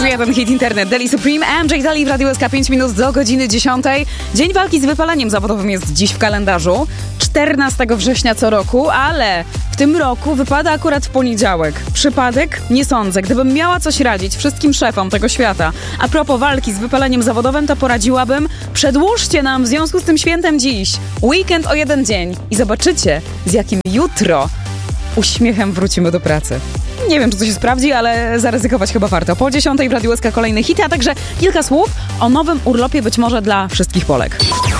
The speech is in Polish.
1 hit internet. Deli Supreme, MJ Deli w Radiu SK 5 minut do godziny 10. Dzień walki z wypaleniem zawodowym jest dziś w kalendarzu. 14 września co roku, ale w tym roku wypada akurat w poniedziałek. Przypadek? Nie sądzę. Gdybym miała coś radzić wszystkim szefom tego świata a propos walki z wypaleniem zawodowym, to poradziłabym: przedłużcie nam w związku z tym świętem dziś weekend o jeden dzień i zobaczycie, z jakim jutro uśmiechem wrócimy do pracy. Nie wiem, czy to się sprawdzi, ale zaryzykować chyba warto. Po 10 w Radiu SK kolejny hit, a także kilka słów o nowym urlopie być może dla wszystkich Polek.